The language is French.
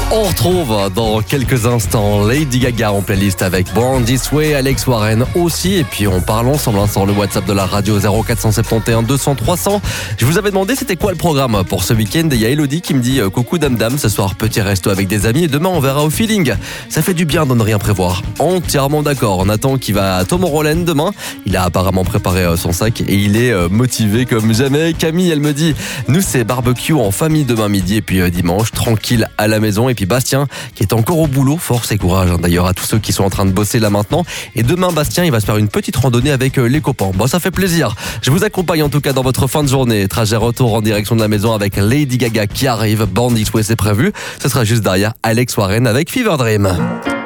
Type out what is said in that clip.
On retrouve dans quelques instants Lady Gaga en playlist avec Born This Way, Alex Warren aussi. Et puis on parle ensemble sur le WhatsApp de la radio 0471 200 300. Je vous avais demandé c'était quoi le programme pour ce week-end. Il y a Elodie qui me dit coucou dame dame, ce soir petit resto avec des amis et demain on verra au feeling. Ça fait du bien de ne rien prévoir. Entièrement d'accord. Nathan qui va à Tomorrowland demain. Il a apparemment préparé son sac et il est motivé comme jamais. Camille elle me dit nous c'est barbecue en famille demain midi et puis dimanche tranquille à la maison. Et puis Bastien qui est encore au boulot, force et courage d'ailleurs à tous ceux qui sont en train de bosser là maintenant. Et demain Bastien il va se faire une petite randonnée avec les copains. Bon ça fait plaisir. Je vous accompagne en tout cas dans votre fin de journée. Trajet retour en direction de la maison avec Lady Gaga qui arrive. Born This Way c'est prévu. Ce sera juste derrière Alex Warren avec Fever Dream.